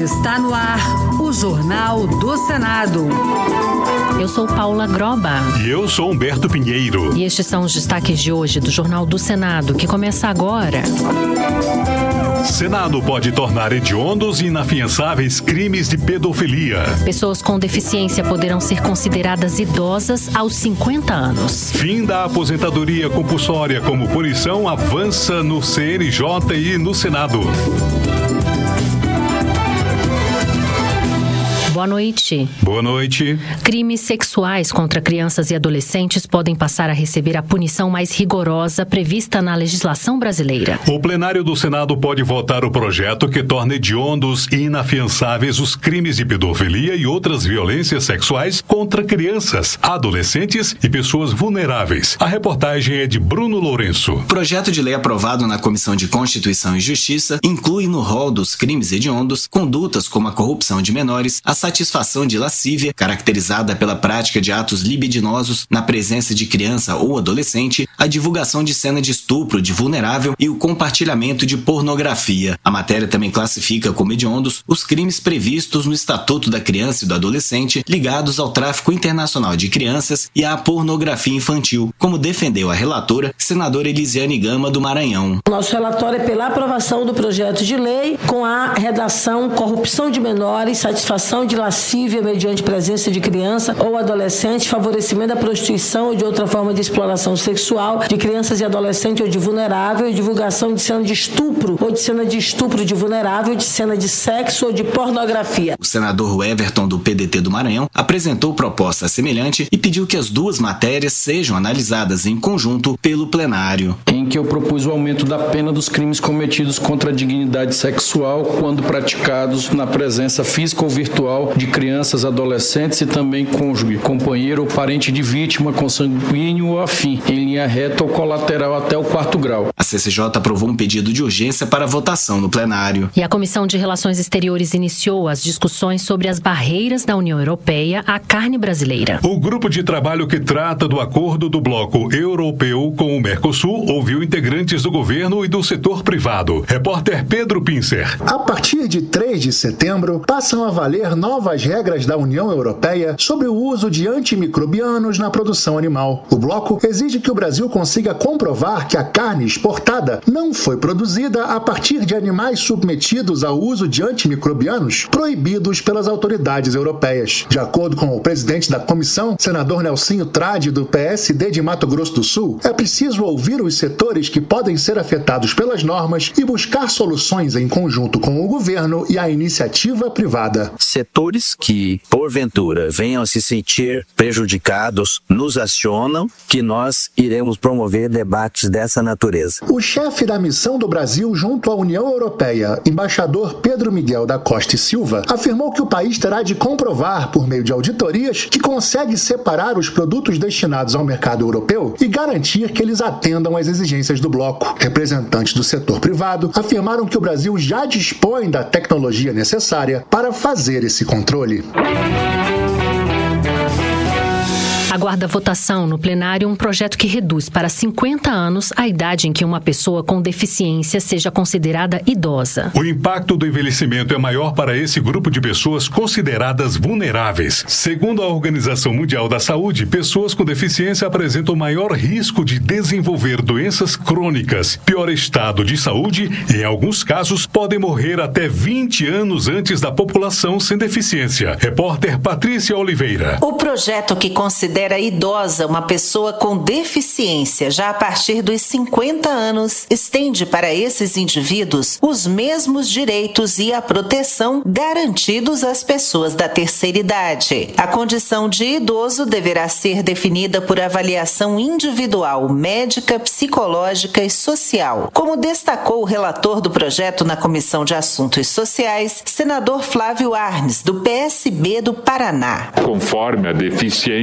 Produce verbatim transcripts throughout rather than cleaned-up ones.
Está no ar o Jornal do Senado. Eu sou Paula Groba. E eu sou Humberto Pinheiro. E estes são os destaques de hoje do Jornal do Senado, que começa agora. Senado pode tornar hediondos e inafiançáveis crimes de pedofilia. Pessoas com deficiência poderão ser consideradas idosas aos cinquenta anos. Fim da aposentadoria compulsória como punição avança no C N J e no Senado. Boa noite. Boa noite. Crimes sexuais contra crianças e adolescentes podem passar a receber a punição mais rigorosa prevista na legislação brasileira. O plenário do Senado pode votar o projeto que torna hediondos e inafiançáveis os crimes de pedofilia e outras violências sexuais contra crianças, adolescentes e pessoas vulneráveis. A reportagem é de Bruno Lourenço. O projeto de lei aprovado na Comissão de Constituição e Justiça inclui no rol dos crimes hediondos condutas como a corrupção de menores, a satisfação de lascívia, caracterizada pela prática de atos libidinosos na presença de criança ou adolescente, a divulgação de cena de estupro de vulnerável e o compartilhamento de pornografia. A matéria também classifica como hediondos os crimes previstos no Estatuto da Criança e do Adolescente ligados ao tráfico internacional de crianças e à pornografia infantil, como defendeu a relatora, senadora Elisiane Gama do Maranhão. Nosso relatório é pela aprovação do projeto de lei com a redação corrupção de menores, satisfação de de lascívia mediante presença de criança ou adolescente, favorecimento da prostituição ou de outra forma de exploração sexual de crianças e adolescentes ou de vulnerável, e divulgação de cena de estupro ou de cena de estupro de vulnerável, de cena de sexo ou de pornografia. O senador Everton do P D T do Maranhão apresentou proposta semelhante e pediu que as duas matérias sejam analisadas em conjunto pelo plenário. Em que eu propus o aumento da pena dos crimes cometidos contra a dignidade sexual quando praticados na presença física ou virtual de crianças, adolescentes e também cônjuge, companheiro ou parente de vítima, consanguíneo ou afim, em linha reta ou colateral até o quarto grau. A C C J aprovou um pedido de urgência para votação no plenário. E a Comissão de Relações Exteriores iniciou as discussões sobre as barreiras da União Europeia à carne brasileira. O grupo de trabalho que trata do acordo do bloco europeu com o Mercosul ouviu integrantes do governo e do setor privado. Repórter Pedro Pincer. A partir de três de setembro, passam a valer novas regras da União Europeia sobre o uso de antimicrobianos na produção animal. O bloco exige que o Brasil consiga comprovar que a carne exportada não foi produzida a partir de animais submetidos ao uso de antimicrobianos proibidos pelas autoridades europeias. De acordo com o presidente da comissão, senador Nelsinho Trade, do P S D de Mato Grosso do Sul, é preciso ouvir os setores que podem ser afetados pelas normas e buscar soluções em conjunto com o governo e a iniciativa privada. Setores que, porventura, venham a se sentir prejudicados, nos acionam que nós iremos promover debates dessa natureza. O chefe da missão do Brasil junto à União Europeia, embaixador Pedro Miguel da Costa e Silva, afirmou que o país terá de comprovar, por meio de auditorias, que consegue separar os produtos destinados ao mercado europeu e garantir que eles atendam às exigências do bloco. Representantes do setor privado afirmaram que o Brasil já dispõe da tecnologia necessária para fazer esse controle. Aguarda votação no plenário um projeto que reduz para cinquenta anos a idade em que uma pessoa com deficiência seja considerada idosa. O impacto do envelhecimento é maior para esse grupo de pessoas consideradas vulneráveis. Segundo a Organização Mundial da Saúde, pessoas com deficiência apresentam maior risco de desenvolver doenças crônicas, pior estado de saúde e, em alguns casos, podem morrer até vinte anos antes da população sem deficiência. Repórter Patrícia Oliveira. O projeto que considera idosa uma pessoa com deficiência já a partir dos cinquenta anos estende para esses indivíduos os mesmos direitos e a proteção garantidos às pessoas da terceira idade. A condição de idoso deverá ser definida por avaliação individual, médica, psicológica e social. Como destacou o relator do projeto na Comissão de Assuntos Sociais, senador Flávio Arnes, do P S B do Paraná. Conforme a deficiência,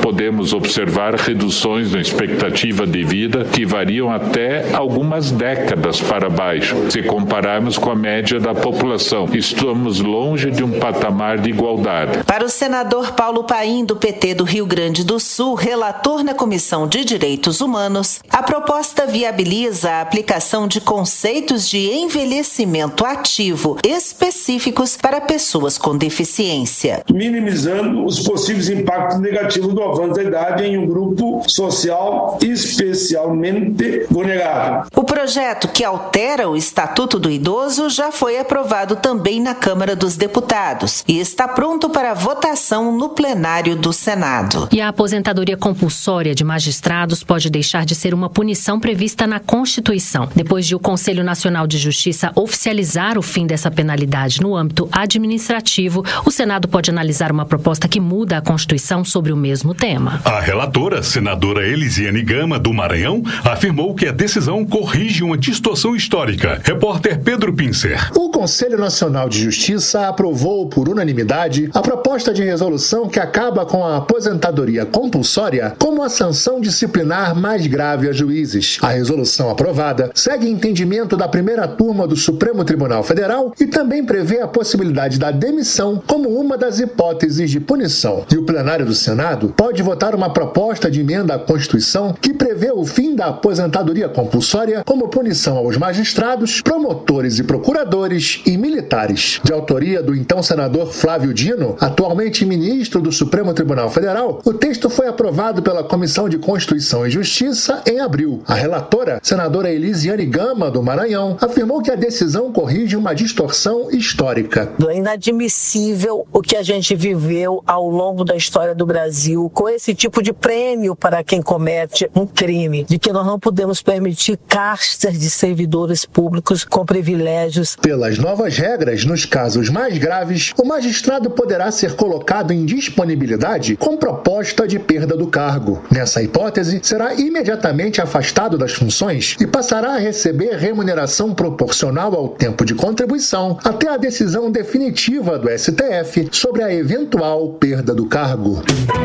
podemos observar reduções na expectativa de vida que variam até algumas décadas para baixo, se compararmos com a média da população. Estamos longe de um patamar de igualdade. Para o senador Paulo Paim, do P T do Rio Grande do Sul, relator na Comissão de Direitos Humanos, a proposta viabiliza a aplicação de conceitos de envelhecimento ativo específicos para pessoas com deficiência, minimizando os possíveis impactos negativos do avanço da idade em um grupo social especialmente vulnerável. O projeto que altera o Estatuto do Idoso já foi aprovado também na Câmara dos Deputados e está pronto para votação no plenário do Senado. E a aposentadoria compulsória de magistrados pode deixar de ser uma punição prevista na Constituição. Depois de o Conselho Nacional de Justiça oficializar o fim dessa penalidade no âmbito administrativo, o Senado pode analisar uma proposta que muda a Constituição sobre o mesmo tema. A relatora, senadora Elisiane Gama, do Maranhão, afirmou que a decisão corrige uma distorção histórica. Repórter Pedro Pincer. O Conselho Nacional de Justiça aprovou por unanimidade a proposta de resolução que acaba com a aposentadoria compulsória como a sanção disciplinar mais grave a juízes. A resolução aprovada segue entendimento da primeira turma do Supremo Tribunal Federal e também prevê a possibilidade da demissão como uma das hipóteses de punição. E o plenário do Senado pode votar uma proposta de emenda à Constituição que prevê o fim da aposentadoria compulsória como punição aos magistrados, promotores e procuradores e militares. De autoria do então senador Flávio Dino, atualmente ministro do Supremo Tribunal Federal, o texto foi aprovado pela Comissão de Constituição e Justiça em abril. A relatora, senadora Elisiane Gama, do Maranhão, afirmou que a decisão corrige uma distorção histórica. É inadmissível o que a gente viveu ao longo da história do Brasil com esse tipo de prêmio para quem comete um crime, de que nós não podemos permitir castas de servidores públicos com privilégios. Pelas novas regras, nos casos mais graves, o magistrado poderá ser colocado em disponibilidade com proposta de perda do cargo. Nessa hipótese, será imediatamente afastado das funções e passará a receber remuneração proporcional ao tempo de contribuição até a decisão definitiva do S T F sobre a eventual perda do cargo.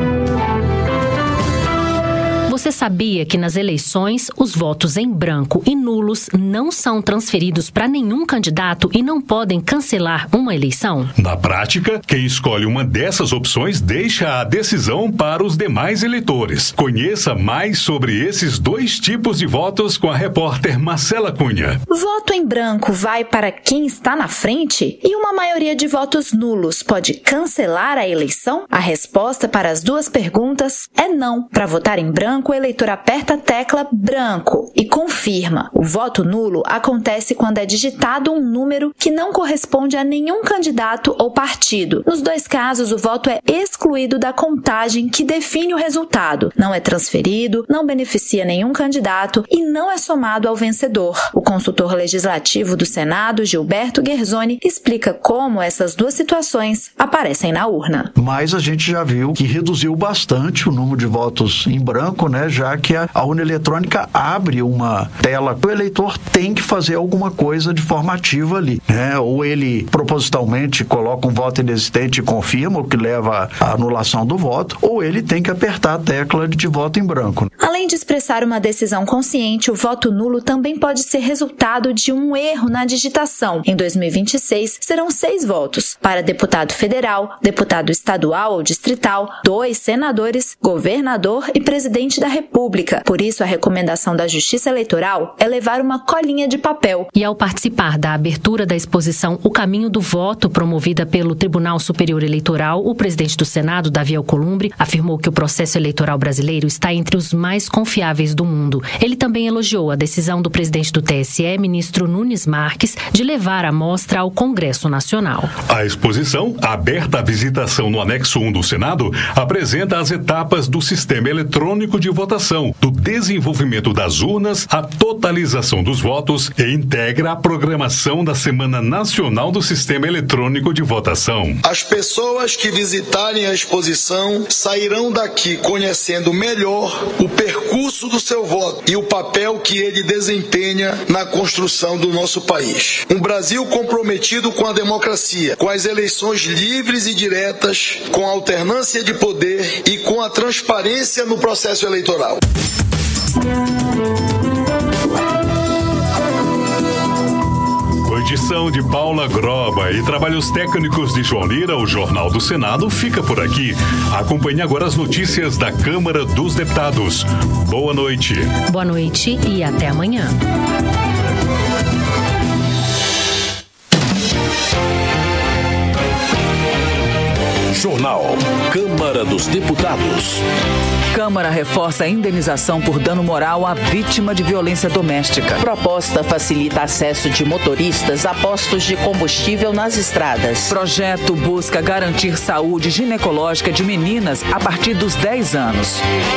Você sabia que nas eleições, os votos em branco e nulos não são transferidos para nenhum candidato e não podem cancelar uma eleição? Na prática, quem escolhe uma dessas opções deixa a decisão para os demais eleitores. Conheça mais sobre esses dois tipos de votos com a repórter Marcela Cunha. Voto em branco vai para quem está na frente? E uma maioria de votos nulos pode cancelar a eleição? A resposta para as duas perguntas é não. Para votar em branco, o eleitor aperta a tecla branco e confirma. O voto nulo acontece quando é digitado um número que não corresponde a nenhum candidato ou partido. Nos dois casos, o voto é excluído da contagem que define o resultado. Não é transferido, não beneficia nenhum candidato e não é somado ao vencedor. O consultor legislativo do Senado, Gilberto Guerzoni, explica como essas duas situações aparecem na urna. Mas a gente já viu que reduziu bastante o número de votos em branco, né, já que a, a urna eletrônica abre uma tela. O eleitor tem que fazer alguma coisa de forma ativa ali, né? Ou ele propositalmente coloca um voto inexistente e confirma, o que leva à anulação do voto, ou ele tem que apertar a tecla de voto em branco. Além de expressar uma decisão consciente, o voto nulo também pode ser resultado de um erro na digitação. Em dois mil e vinte e seis, serão seis votos para deputado federal, deputado estadual ou distrital, dois senadores, governador e presidente da República. Por isso, a recomendação da Justiça Eleitoral é levar uma colinha de papel. E ao participar da abertura da exposição O Caminho do Voto, promovida pelo Tribunal Superior Eleitoral, o presidente do Senado, Davi Alcolumbre, afirmou que o processo eleitoral brasileiro está entre os mais confiáveis do mundo. Ele também elogiou a decisão do presidente do T S E, ministro Nunes Marques, de levar a mostra ao Congresso Nacional. A exposição, aberta à visitação no anexo um do Senado, apresenta as etapas do sistema eletrônico de votação, do desenvolvimento das urnas à totalização dos votos e integra a programação da Semana Nacional do Sistema Eletrônico de Votação. As pessoas que visitarem a exposição sairão daqui conhecendo melhor o percurso do seu voto e o papel que ele desempenha na construção do nosso país. Um Brasil comprometido com a democracia, com as eleições livres e diretas, com a alternância de poder e com a transparência no processo eleitoral. Com edição de Paula Groba e trabalhos técnicos de João Lira, o Jornal do Senado fica por aqui. Acompanhe agora as notícias da Câmara dos Deputados. Boa noite. Boa noite e até amanhã. Jornal Câmara dos Deputados. Câmara reforça a indenização por dano moral à vítima de violência doméstica. Proposta facilita acesso de motoristas a postos de combustível nas estradas. Projeto busca garantir saúde ginecológica de meninas a partir dos dez anos.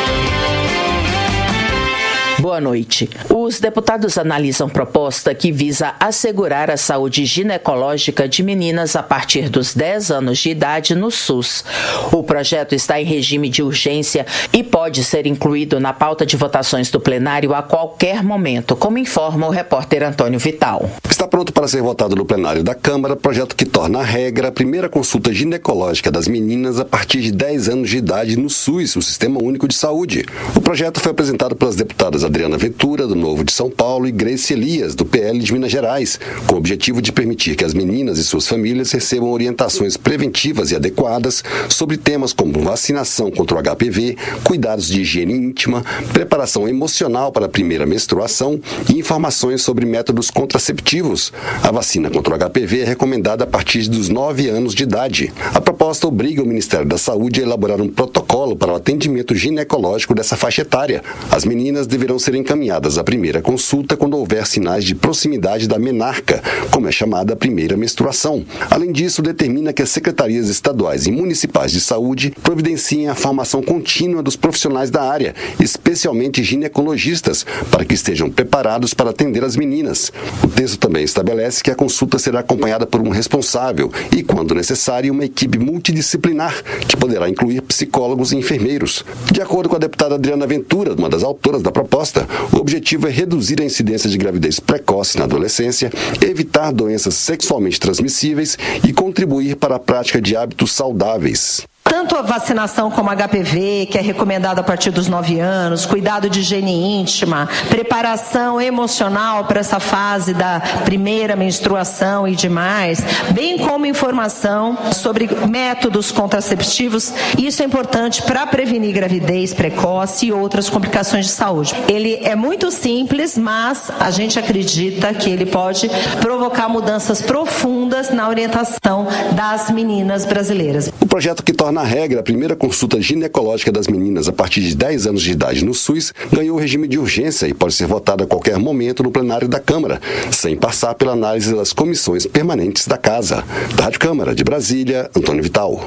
Boa noite. Os deputados analisam proposta que visa assegurar a saúde ginecológica de meninas a partir dos dez anos de idade no SUS. O projeto está em regime de urgência e pode ser incluído na pauta de votações do plenário a qualquer momento, como informa o repórter Antônio Vital. Está pronto para ser votado no plenário da Câmara projeto que torna a regra a primeira consulta ginecológica das meninas a partir de dez anos de idade no SUS, o Sistema Único de Saúde. O projeto foi apresentado pelas deputadas Adriana Ventura, do Novo de São Paulo, e Grace Elias, do P L de Minas Gerais, com o objetivo de permitir que as meninas e suas famílias recebam orientações preventivas e adequadas sobre temas como vacinação contra o H P V, cuidados de higiene íntima, preparação emocional para a primeira menstruação e informações sobre métodos contraceptivos. A vacina contra o H P V é recomendada a partir dos nove anos de idade. A proposta obriga o Ministério da Saúde a elaborar um protocolo para o atendimento ginecológico dessa faixa etária. As meninas deverão ser encaminhadas à primeira consulta quando houver sinais de proximidade da menarca, como é chamada a primeira menstruação. Além disso, determina que as secretarias estaduais e municipais de saúde providenciem a formação contínua dos profissionais da área, especialmente ginecologistas, para que estejam preparados para atender as meninas. O texto também estabelece que a consulta será acompanhada por um responsável e, quando necessário, uma equipe multidisciplinar, que poderá incluir psicólogos e enfermeiros. De acordo com a deputada Adriana Ventura, uma das autoras da proposta, o objetivo é reduzir a incidência de gravidez precoce na adolescência, evitar doenças sexualmente transmissíveis e contribuir para a prática de hábitos saudáveis. Tanto a vacinação como a H P V, que é recomendada a partir dos nove anos, cuidado de higiene íntima, preparação emocional para essa fase da primeira menstruação e demais, bem como informação sobre métodos contraceptivos. Isso é importante para prevenir gravidez precoce e outras complicações de saúde. Ele é muito simples, mas a gente acredita que ele pode provocar mudanças profundas na orientação das meninas brasileiras. O projeto que torna na regra, a primeira consulta ginecológica das meninas a partir de dez anos de idade no SUS ganhou regime de urgência e pode ser votada a qualquer momento no plenário da Câmara, sem passar pela análise das comissões permanentes da Casa. Da Rádio Câmara de Brasília, Antônio Vital.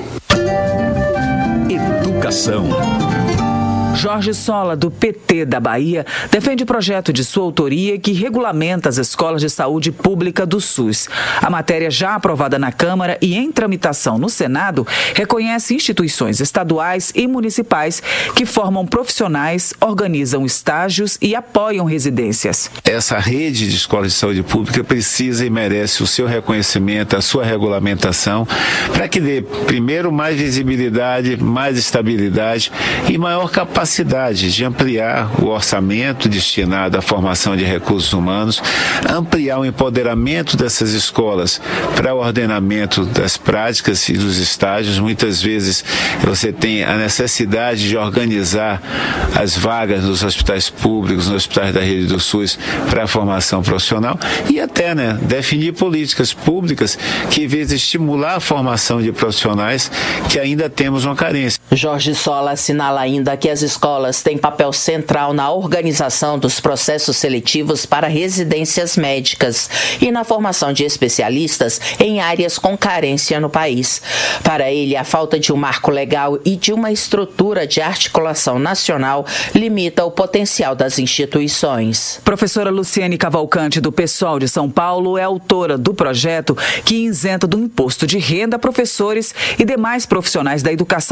Educação. Jorge Sola, do P T da Bahia, defende projeto de sua autoria que regulamenta as escolas de saúde pública do SUS. A matéria, já aprovada na Câmara e em tramitação no Senado, reconhece instituições estaduais e municipais que formam profissionais, organizam estágios e apoiam residências. Essa rede de escolas de saúde pública precisa e merece o seu reconhecimento, a sua regulamentação, para que dê, primeiro, mais visibilidade, mais estabilidade e maior capacidade de ampliar o orçamento destinado à formação de recursos humanos, ampliar o empoderamento dessas escolas para o ordenamento das práticas e dos estágios. Muitas vezes você tem a necessidade de organizar as vagas nos hospitais públicos, nos hospitais da rede do SUS para a formação profissional e até, né, definir políticas públicas que visem estimular a formação de profissionais que ainda temos uma carência. Jorge Sola assinala ainda que as escolas têm papel central na organização dos processos seletivos para residências médicas e na formação de especialistas em áreas com carência no país. Para ele, a falta de um marco legal e de uma estrutura de articulação nacional limita o potencial das instituições. Professora Luciene Cavalcante, do PSOL de São Paulo, é autora do projeto que isenta do imposto de renda professores e demais profissionais da educação básica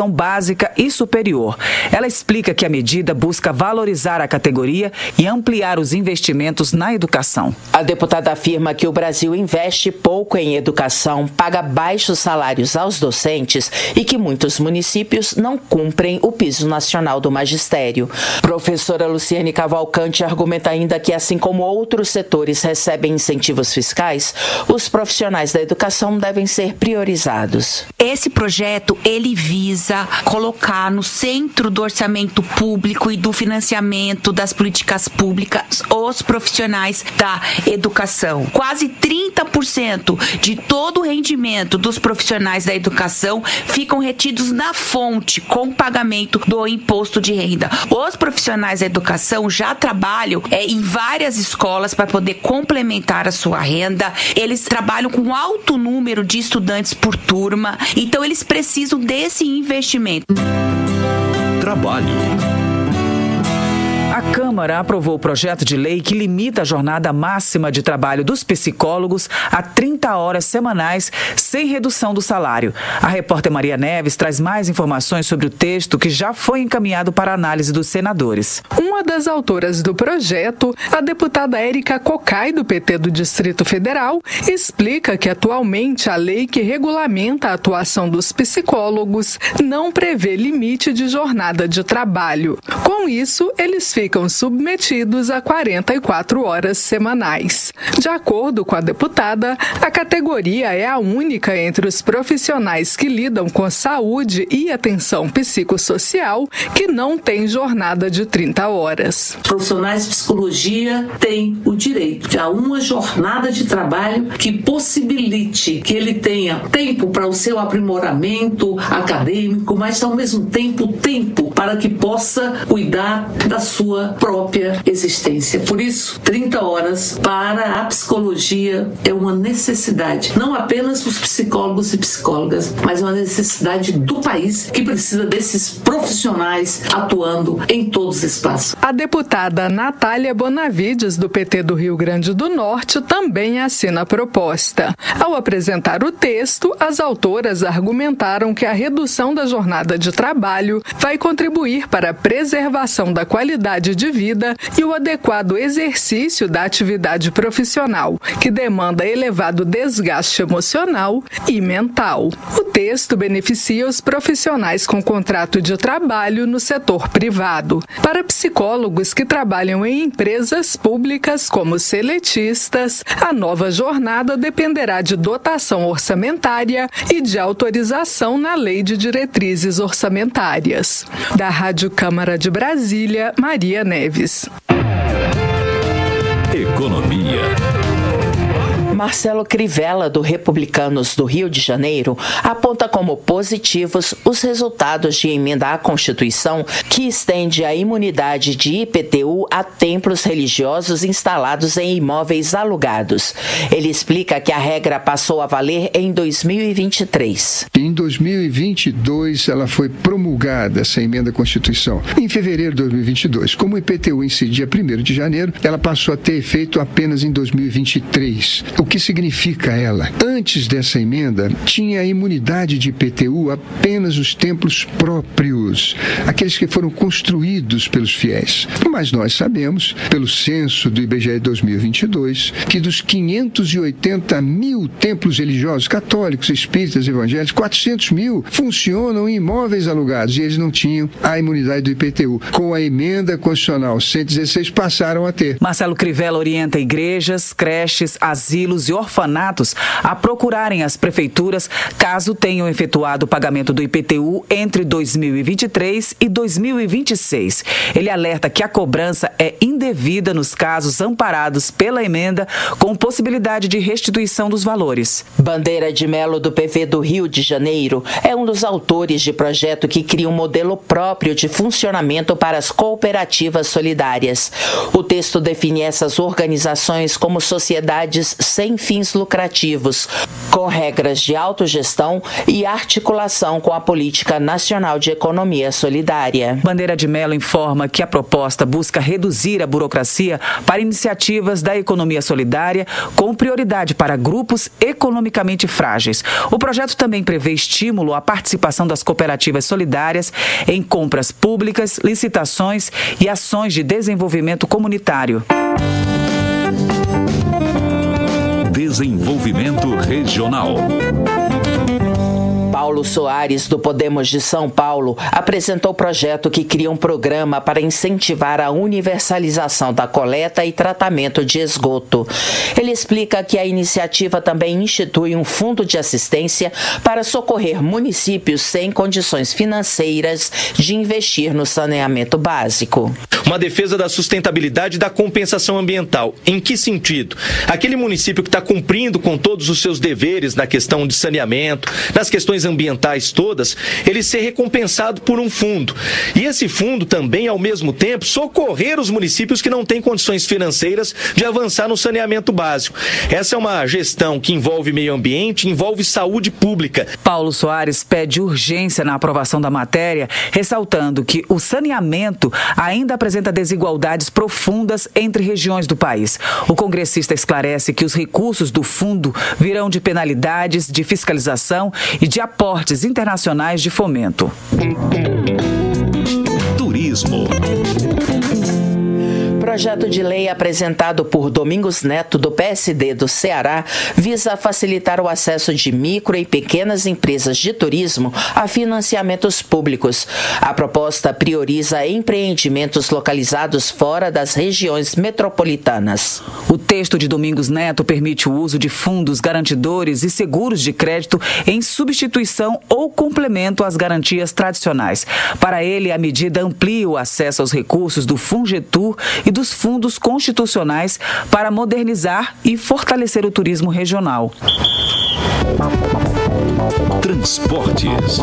básica e superior. Ela explica que a medida busca valorizar a categoria e ampliar os investimentos na educação. A deputada afirma que o Brasil investe pouco em educação, paga baixos salários aos docentes e que muitos municípios não cumprem o piso nacional do magistério. Professora Luciane Cavalcante argumenta ainda que, assim como outros setores recebem incentivos fiscais, os profissionais da educação devem ser priorizados. Esse projeto, ele visa colocar no centro do orçamento público e do financiamento das políticas públicas os profissionais da educação. Quase trinta por cento de todo o rendimento dos profissionais da educação ficam retidos na fonte com pagamento do imposto de renda. Os profissionais da educação já trabalham é, em várias escolas para poder complementar a sua renda. Eles trabalham com alto número de estudantes por turma, então eles precisam desse investimento. Trabalho. A Câmara aprovou o projeto de lei que limita a jornada máxima de trabalho dos psicólogos a trinta horas semanais, sem redução do salário. A repórter Maria Neves traz mais informações sobre o texto que já foi encaminhado para análise dos senadores. Uma das autoras do projeto, a deputada Érica Cocai, do P T do Distrito Federal, explica que atualmente a lei que regulamenta a atuação dos psicólogos não prevê limite de jornada de trabalho. Com isso, eles ficam ficam submetidos a quarenta e quatro horas semanais. De acordo com a deputada, a categoria é a única entre os profissionais que lidam com saúde e atenção psicossocial que não tem jornada de trinta horas. Profissionais de psicologia têm o direito a uma jornada de trabalho que possibilite que ele tenha tempo para o seu aprimoramento acadêmico, mas ao mesmo tempo tempo para que possa cuidar da sua própria existência. Por isso, trinta horas para a psicologia é uma necessidade, não apenas dos psicólogos e psicólogas, mas uma necessidade do país que precisa desses profissionais atuando em todos os espaços. A deputada Natália Bonavides, do P T do Rio Grande do Norte, também assina a proposta. Ao apresentar o texto, as autoras argumentaram que a redução da jornada de trabalho vai contribuir para a preservação da qualidade de vida e o adequado exercício da atividade profissional, que demanda elevado desgaste emocional e mental. O texto beneficia os profissionais com contrato de trabalho no setor privado. Para psicólogos que trabalham em empresas públicas como seletistas, a nova jornada dependerá de dotação orçamentária e de autorização na Lei de Diretrizes Orçamentárias. Da Rádio Câmara de Brasília, Maria Neves. Economia. Marcelo Crivella, do Republicanos do Rio de Janeiro, aponta como positivos os resultados de emenda à Constituição que estende a imunidade de I P T U a templos religiosos instalados em imóveis alugados. Ele explica que a regra passou a valer em dois mil e vinte e três. Em dois mil e vinte e dois, ela foi promulgada, essa emenda à Constituição. Em fevereiro de dois mil e vinte e dois, como o I P T U incidia primeiro de janeiro, ela passou a ter efeito apenas em dois mil e vinte e três. O que significa ela? Antes dessa emenda, tinha a imunidade de I P T U apenas os templos próprios, aqueles que foram construídos pelos fiéis. Mas nós sabemos, pelo censo do I B G E dois mil e vinte e dois, que dos quinhentos e oitenta mil templos religiosos, católicos, espíritas, evangélicos, quatrocentos mil funcionam em imóveis alugados e eles não tinham a imunidade do I P T U. Com a emenda constitucional cento e dezesseis, passaram a ter. Marcelo Crivella orienta igrejas, creches, asilos e orfanatos a procurarem as prefeituras caso tenham efetuado o pagamento do I P T U entre dois mil e vinte e três e dois mil e vinte e seis. Ele alerta que a cobrança é indevida nos casos amparados pela emenda, com possibilidade de restituição dos valores. Bandeira de Melo, do P V do Rio de Janeiro, é um dos autores de projeto que cria um modelo próprio de funcionamento para as cooperativas solidárias. O texto define essas organizações como sociedades sem sem fins lucrativos, com regras de autogestão e articulação com a Política Nacional de Economia Solidária. Bandeira de Mello informa que a proposta busca reduzir a burocracia para iniciativas da economia solidária, com prioridade para grupos economicamente frágeis. O projeto também prevê estímulo à participação das cooperativas solidárias em compras públicas, licitações e ações de desenvolvimento comunitário. Desenvolvimento regional. Paulo Soares, do Podemos de São Paulo, apresentou o projeto que cria um programa para incentivar a universalização da coleta e tratamento de esgoto. Ele explica que a iniciativa também institui um fundo de assistência para socorrer municípios sem condições financeiras de investir no saneamento básico. Uma defesa da sustentabilidade e da compensação ambiental. Em que sentido? Aquele município que está cumprindo com todos os seus deveres na questão de saneamento, nas questões ambientais todas, ele ser recompensado por um fundo. E esse fundo também, ao mesmo tempo, socorrer os municípios que não têm condições financeiras de avançar no saneamento básico. Essa é uma gestão que envolve meio ambiente, envolve saúde pública. Paulo Soares pede urgência na aprovação da matéria, ressaltando que o saneamento ainda apresenta desigualdades profundas entre regiões do país. O congressista esclarece que os recursos do fundo virão de penalidades, de fiscalização e de aportes internacionais de fomento. Turismo. Projeto de lei apresentado por Domingos Neto, do P S D do Ceará, visa facilitar o acesso de micro e pequenas empresas de turismo a financiamentos públicos. A proposta prioriza empreendimentos localizados fora das regiões metropolitanas. O texto de Domingos Neto permite o uso de fundos garantidores e seguros de crédito em substituição ou complemento às garantias tradicionais. Para ele, a medida amplia o acesso aos recursos do Fungetur e dos fundos constitucionais para modernizar e fortalecer o turismo regional. Transportes.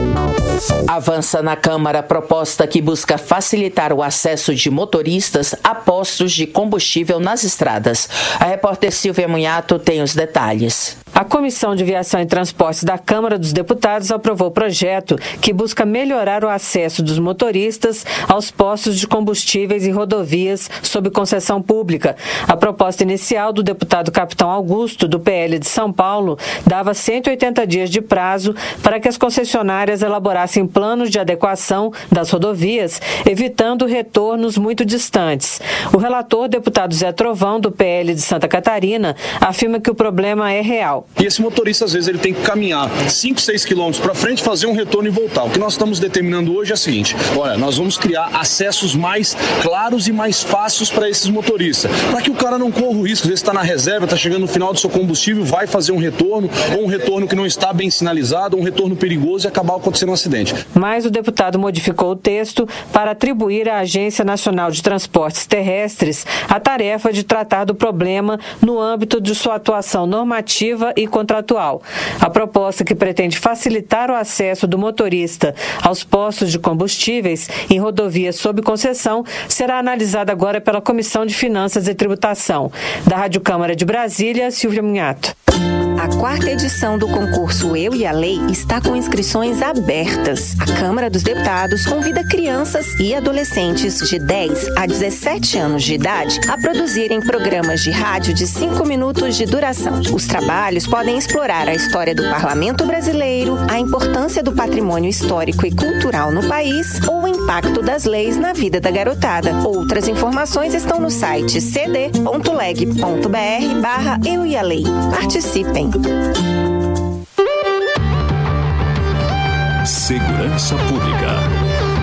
Avança na Câmara proposta que busca facilitar o acesso de motoristas a postos de combustível nas estradas. A repórter Silvia Munhato tem os detalhes. A Comissão de Viação e Transportes da Câmara dos Deputados aprovou o projeto que busca melhorar o acesso dos motoristas aos postos de combustíveis e rodovias sob concessão pública. A proposta inicial do deputado Capitão Augusto, do P L de São Paulo, dava cento e oitenta dias de prazo para que as concessionárias elaborassem planos de adequação das rodovias, evitando retornos muito distantes. O relator, deputado Zé Trovão, do P L de Santa Catarina, afirma que o problema é real. E esse motorista, às vezes, ele tem que caminhar cinco, seis quilômetros para frente, fazer um retorno e voltar. O que nós estamos determinando hoje é o seguinte: olha, nós vamos criar acessos mais claros e mais fáceis para esses motoristas, para que o cara não corra o risco. Às vezes está na reserva, está chegando no final do seu combustível, vai fazer um retorno, ou um retorno que não está bem sinalizado, ou um retorno perigoso e acabar acontecendo um acidente. Mas o deputado modificou o texto para atribuir à Agência Nacional de Transportes Terrestres a tarefa de tratar do problema no âmbito de sua atuação normativa e contratual. A proposta, que pretende facilitar o acesso do motorista aos postos de combustíveis em rodovias sob concessão, será analisada agora pela Comissão de Finanças e Tributação. Da Rádio Câmara de Brasília, Silvia Munhato. A quarta edição do concurso Eu e a Lei está com inscrições abertas. A Câmara dos Deputados convida crianças e adolescentes de dez a dezessete anos de idade a produzirem programas de rádio de cinco minutos de duração. Os trabalhos podem explorar a história do parlamento brasileiro, a importância do patrimônio histórico e cultural no país ou o impacto das leis na vida da garotada. Outras informações estão no site c d ponto leg ponto b r barra Eu e a Lei. Participem! Segurança Pública.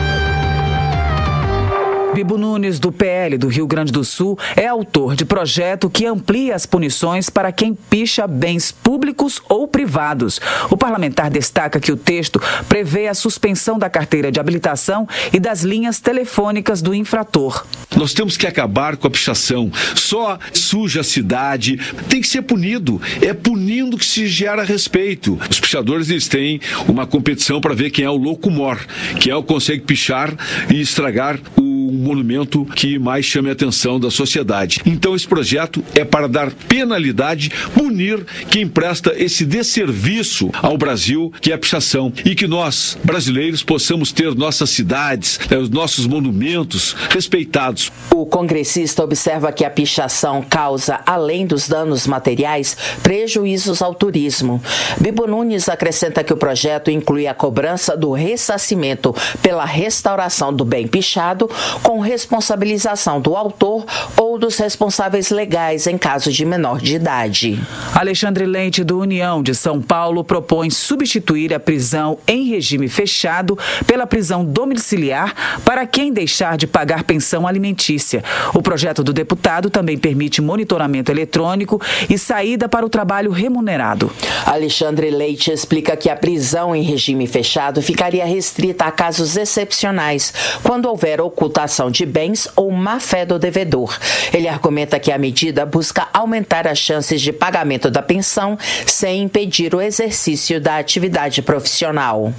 Bibo Nunes, do P L do Rio Grande do Sul, é autor de projeto que amplia as punições para quem picha bens públicos ou privados. O parlamentar destaca que o texto prevê a suspensão da carteira de habilitação e das linhas telefônicas do infrator. Nós temos que acabar com a pichação. Só suja a cidade. Tem que ser punido. É punindo que se gera respeito. Os pichadores, eles têm uma competição para ver quem é o louco mor, quem é o que consegue pichar e estragar o monumento que mais chame a atenção da sociedade. Então esse projeto é para dar penalidade, punir quem presta esse desserviço ao Brasil, que é a pichação, e que nós, brasileiros, possamos ter nossas cidades, os nossos monumentos respeitados. O congressista observa que a pichação causa, além dos danos materiais, prejuízos ao turismo. Bibo Nunes acrescenta que o projeto inclui a cobrança do ressarcimento pela restauração do bem pichado, com responsabilização do autor ou dos responsáveis legais em caso de menor de idade. Alexandre Leite, do União de São Paulo, propõe substituir a prisão em regime fechado pela prisão domiciliar para quem deixar de pagar pensão alimentícia. O projeto do deputado também permite monitoramento eletrônico e saída para o trabalho remunerado. Alexandre Leite explica que a prisão em regime fechado ficaria restrita a casos excepcionais, quando houver ocultação de bens ou má-fé do devedor. Ele argumenta que a medida busca aumentar as chances de pagamento da pensão sem impedir o exercício da atividade profissional.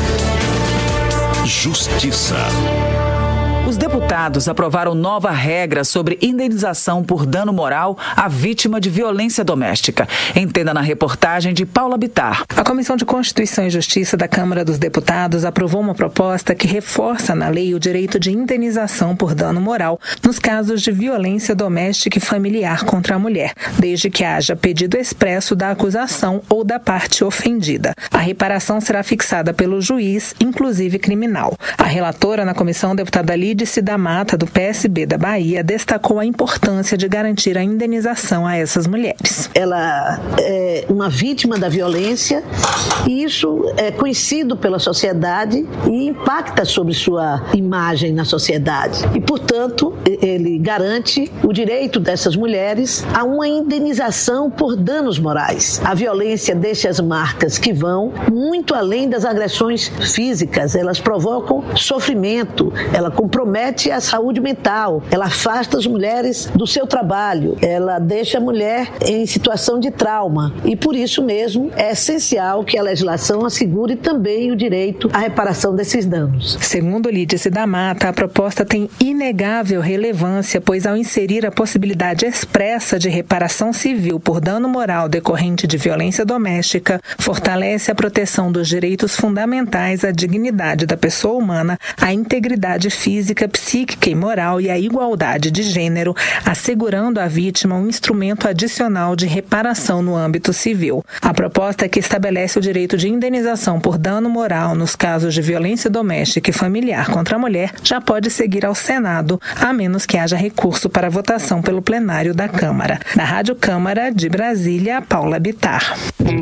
Justiça. Os deputados aprovaram nova regra sobre indenização por dano moral à vítima de violência doméstica. Entenda na reportagem de Paula Bittar. A Comissão de Constituição e Justiça da Câmara dos Deputados aprovou uma proposta que reforça na lei o direito de indenização por dano moral nos casos de violência doméstica e familiar contra a mulher, desde que haja pedido expresso da acusação ou da parte ofendida. A reparação será fixada pelo juiz, inclusive criminal. A relatora na comissão, deputada Lídia da Mata, do P S B da Bahia, destacou a importância de garantir a indenização a essas mulheres. Ela é uma vítima da violência e isso é conhecido pela sociedade e impacta sobre sua imagem na sociedade. E, portanto, ele garante o direito dessas mulheres a uma indenização por danos morais. A violência deixa as marcas que vão muito além das agressões físicas. Elas provocam sofrimento, ela compromete a saúde mental, ela afasta as mulheres do seu trabalho, ela deixa a mulher em situação de trauma e por isso mesmo é essencial que a legislação assegure também o direito à reparação desses danos. Segundo Lídice da Mata, a proposta tem inegável relevância, pois ao inserir a possibilidade expressa de reparação civil por dano moral decorrente de violência doméstica, fortalece a proteção dos direitos fundamentais à dignidade da pessoa humana, à integridade física, psíquica e moral e a igualdade de gênero, assegurando à vítima um instrumento adicional de reparação no âmbito civil. A proposta é que estabelece o direito de indenização por dano moral nos casos de violência doméstica e familiar contra a mulher já pode seguir ao Senado, a menos que haja recurso para votação pelo plenário da Câmara. Da Rádio Câmara de Brasília, Paula Bittar.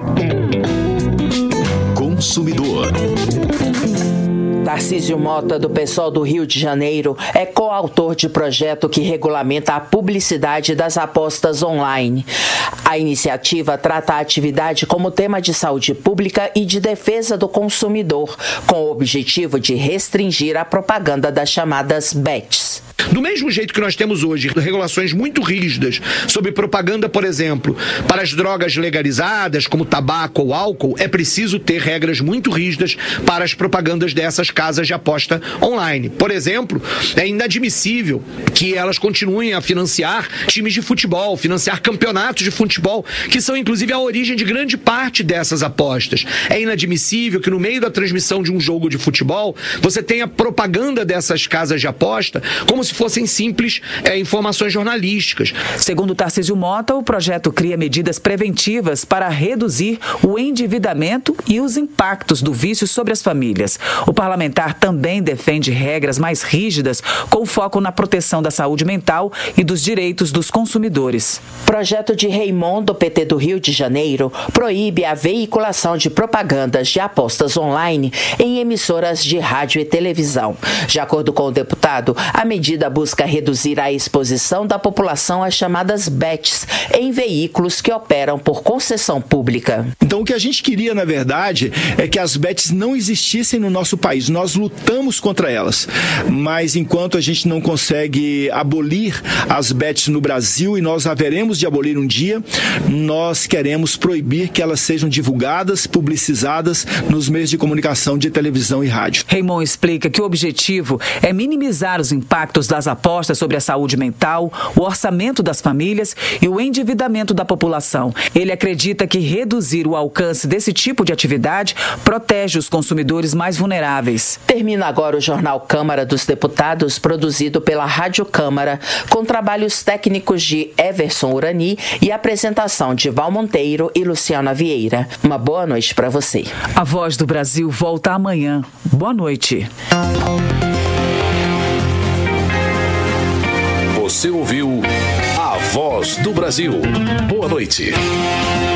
Consumidor. Tarcísio Mota, do PSOL do Rio de Janeiro, é coautor de projeto que regulamenta a publicidade das apostas online. A iniciativa trata a atividade como tema de saúde pública e de defesa do consumidor, com o objetivo de restringir a propaganda das chamadas bets. Do mesmo jeito que nós temos hoje regulações muito rígidas sobre propaganda, por exemplo, para as drogas legalizadas, como tabaco ou álcool, é preciso ter regras muito rígidas para as propagandas dessas casas de aposta online. Por exemplo, é inadmissível que elas continuem a financiar times de futebol, financiar campeonatos de futebol, que são inclusive a origem de grande parte dessas apostas. É inadmissível que no meio da transmissão de um jogo de futebol, você tenha propaganda dessas casas de aposta como se fossem simples é, informações jornalísticas. Segundo Tarcísio Mota, o projeto cria medidas preventivas para reduzir o endividamento e os impactos do vício sobre as famílias. O parlamentar também defende regras mais rígidas com foco na proteção da saúde mental e dos direitos dos consumidores. Projeto de Raymond, do P T do Rio de Janeiro, proíbe a veiculação de propagandas de apostas online em emissoras de rádio e televisão. De acordo com o deputado, a medida busca reduzir a exposição da população às chamadas bets em veículos que operam por concessão pública. Então, o que a gente queria, na verdade, é que as bets não existissem no nosso país. Nós lutamos contra elas, mas enquanto a gente não consegue abolir as bets no Brasil, e nós haveremos de abolir um dia, nós queremos proibir que elas sejam divulgadas, publicizadas nos meios de comunicação de televisão e rádio. Raymond explica que o objetivo é minimizar os impactos efeitos das apostas sobre a saúde mental, o orçamento das famílias e o endividamento da população. Ele acredita que reduzir o alcance desse tipo de atividade protege os consumidores mais vulneráveis. Termina agora o Jornal Câmara dos Deputados, produzido pela Rádio Câmara, com trabalhos técnicos de Everson Urani e apresentação de Val Monteiro e Luciana Vieira. Uma boa noite para você. A Voz do Brasil volta amanhã. Boa noite. Você ouviu A Voz do Brasil. Boa noite.